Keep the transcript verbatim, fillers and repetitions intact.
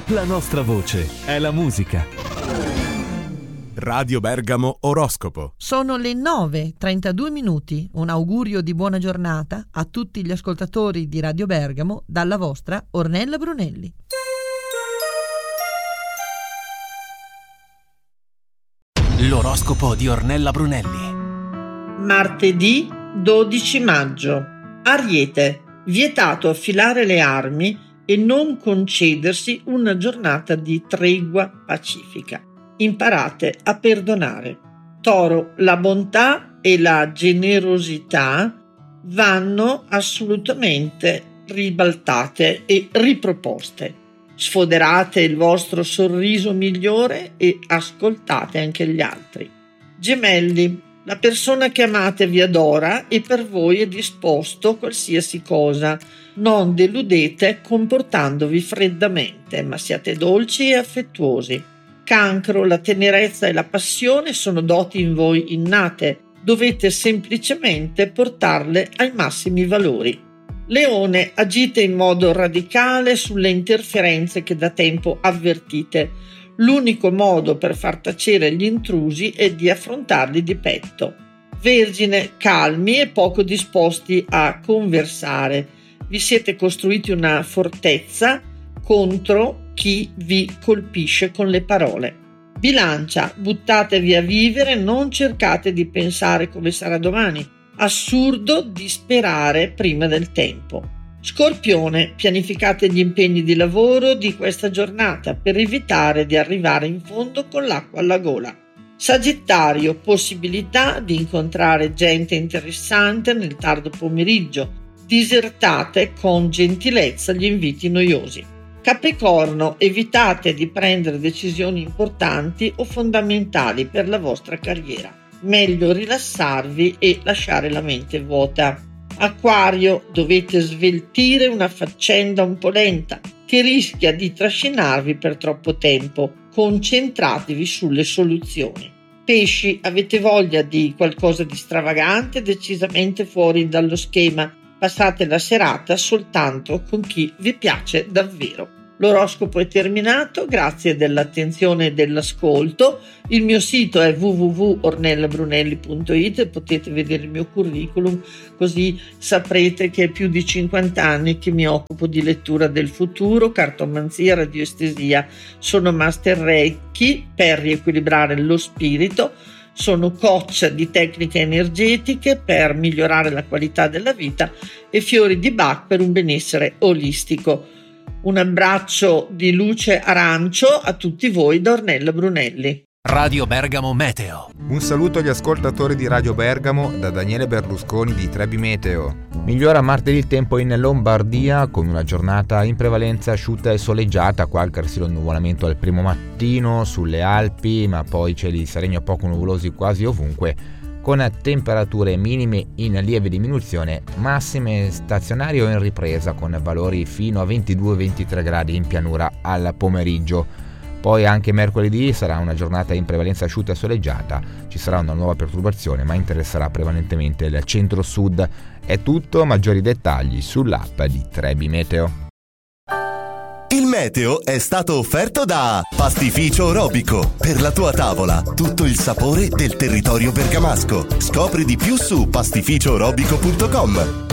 La nostra voce è la musica. Radio Bergamo Oroscopo. Sono le nove e trentadue minuti. Un augurio di buona giornata a tutti gli ascoltatori di Radio Bergamo dalla vostra Ornella Brunelli. L'oroscopo di Ornella Brunelli. Martedì dodici maggio. Ariete, vietato affilare le armi e non concedersi una giornata di tregua pacifica. Imparate a perdonare. Toro, la bontà e la generosità vanno assolutamente ribaltate e riproposte. Sfoderate il vostro sorriso migliore e ascoltate anche gli altri. Gemelli, la persona che amate vi adora e per voi è disposto a qualsiasi cosa. Non deludete comportandovi freddamente, ma siate dolci e affettuosi. Cancro, la tenerezza e la passione sono doti in voi innate. Dovete semplicemente portarle ai massimi valori. Leone, agite in modo radicale sulle interferenze che da tempo avvertite. L'unico modo per far tacere gli intrusi è di affrontarli di petto. Vergine, calmi e poco disposti a conversare. Vi siete costruiti una fortezza contro chi vi colpisce con le parole. Bilancia, buttatevi a vivere, non cercate di pensare come sarà domani. Assurdo di sperare prima del tempo. Scorpione, pianificate gli impegni di lavoro di questa giornata per evitare di arrivare in fondo con l'acqua alla gola. Sagittario, possibilità di incontrare gente interessante nel tardo pomeriggio. Disertate con gentilezza gli inviti noiosi. Capricorno, evitate di prendere decisioni importanti o fondamentali per la vostra carriera. Meglio rilassarvi e lasciare la mente vuota. Acquario, dovete sveltire una faccenda un po' lenta che rischia di trascinarvi per troppo tempo. Concentratevi sulle soluzioni. Pesci, avete voglia di qualcosa di stravagante, decisamente fuori dallo schema. Passate la serata soltanto con chi vi piace davvero. L'oroscopo è terminato, grazie dell'attenzione e dell'ascolto. Il mio sito è w w w punto ornella brunelli punto i t e potete vedere il mio curriculum, così saprete che è più di cinquanta anni che mi occupo di lettura del futuro, cartomanzia, radioestesia. Sono master Reiki per riequilibrare lo spirito. Sono coach di tecniche energetiche per migliorare la qualità della vita e fiori di Bach per un benessere olistico. Un abbraccio di luce arancio a tutti voi da Ornella Brunelli. Radio Bergamo Meteo. Un saluto agli ascoltatori di Radio Bergamo da Daniele Berlusconi di Trebi Meteo. Migliora martedì il tempo in Lombardia con una giornata in prevalenza asciutta e soleggiata, qualche resilo nuvolamento al primo mattino sulle Alpi, ma poi cieli sereni o poco nuvolosi quasi ovunque, con temperature minime in lieve diminuzione, massime stazionarie o in ripresa con valori fino a ventidue ventitré gradi in pianura al pomeriggio. Poi anche mercoledì sarà una giornata in prevalenza asciutta e soleggiata, ci sarà una nuova perturbazione ma interesserà prevalentemente il centro-sud. È tutto, maggiori dettagli sull'app di Trebi Meteo. Il meteo è stato offerto da Pastificio Robico. Per la tua tavola, tutto il sapore del territorio bergamasco. Scopri di più su pastificio robico punto com.